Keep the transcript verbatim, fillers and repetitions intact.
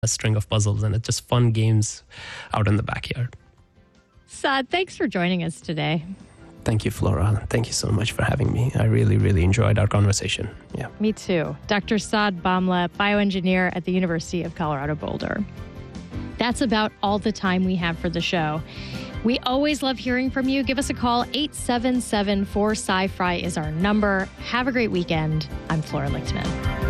a string of puzzles, and it's just fun games out in the backyard. Saad, thanks for joining us today. Thank you, Flora. Thank you so much for having me. I really, really enjoyed our conversation. Yeah. Me too. Doctor Saad Bhamla, bioengineer at the University of Colorado Boulder. That's about all the time we have for the show. We always love hearing from you. Give us a call. eight seven seven four sci fi is our number. Have a great weekend. I'm Flora Lichtman.